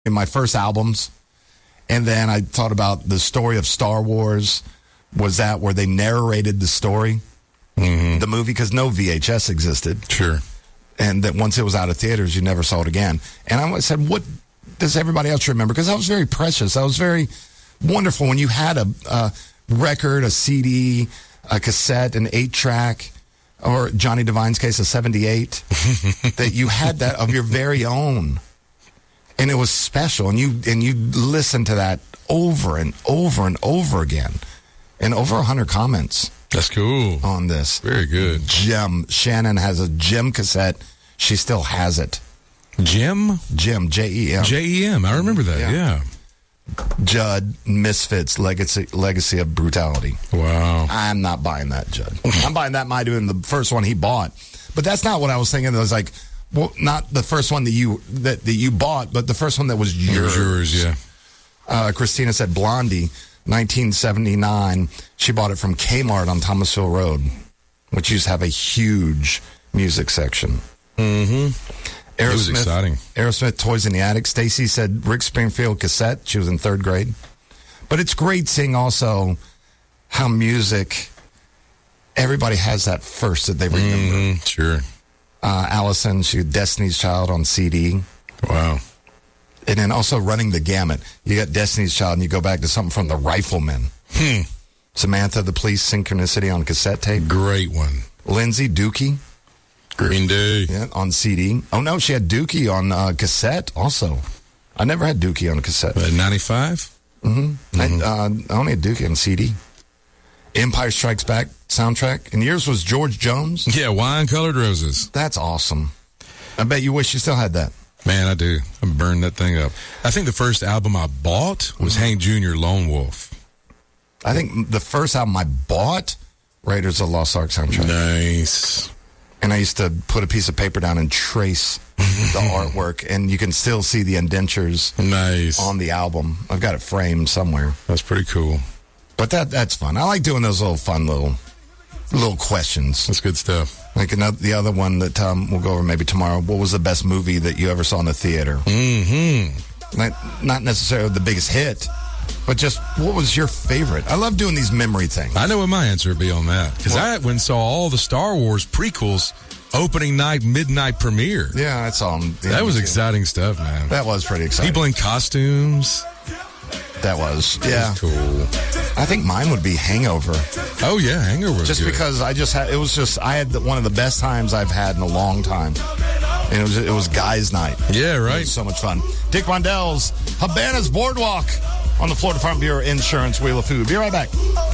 in my first albums. And then I thought about the story of Star Wars. Was that where they narrated the story, the movie? Because no VHS existed. Sure. And that once it was out of theaters, you never saw it again. And I said, what does everybody else remember? Because that was very precious. That was very wonderful when you had a record, a CD, a cassette, an 8-track, or Johnny Devine's case, a 78, that you had that of your very own. And it was special. And you listened to that over and over and over again. And over 100 comments. That's cool. On this. Very good. Gem. Shannon has a Gem cassette. She still has it. Gem? Gem, Jem. Jem. I remember that, yeah. Judd, Misfits, Legacy of Brutality. Wow. I'm not buying that, Judd. I'm buying that Might have been the first one he bought. But that's not what I was thinking. It was like, well, not the first one that you bought, but the first one that was yours. It was yours, yeah. Christina said Blondie, 1979. She bought it from Kmart on Thomasville Road, which used to have a huge music section. It was exciting. Aerosmith, Toys in the Attic. Stacy said Rick Springfield cassette. She was in 3rd grade. But it's great seeing also how music, everybody has that first that they remember. Sure. Allison, she had Destiny's Child on CD. Wow. And then also Running the Gamut. You got Destiny's Child and you go back to something from the Riflemen. Samantha, the Police, Synchronicity on cassette tape. Great one. Lindsay, Dookie. Green Day. Yeah, on CD. Oh, no, she had Dookie on cassette also. I never had Dookie on a cassette. 95? I only had Dookie on CD. Empire Strikes Back soundtrack. And yours was George Jones? Yeah, Wine-Colored Roses. That's awesome. I bet you wish you still had that. Man, I do. I burned that thing up. I think the first album I bought was Hank Jr. Lone Wolf. I think the first album I bought, Raiders of the Lost Ark soundtrack. Nice. And I used to put a piece of paper down and trace the artwork, and you can still see the indentures on the album. I've got it framed somewhere. That's pretty cool. But that's fun. I like doing those little fun little questions. That's good stuff. Like the other one that we'll go over maybe tomorrow. What was the best movie that you ever saw in the theater? Not necessarily the biggest hit, but just what was your favorite? I love doing these memory things. I know what my answer would be on that. Because I went and saw all the Star Wars prequels opening night, midnight premiere. Yeah, I saw them. That was exciting stuff, man. That was pretty exciting. People in costumes. That was, yeah. Cool. I think mine would be Hangover. Oh, yeah, Hangover was just good. Because I had one of the best times I've had in a long time. And it was guys' night. Yeah, right. It was so much fun. Dick Rondell's Habana's Boardwalk on the Florida Farm Bureau Insurance Wheel of Food. Be right back.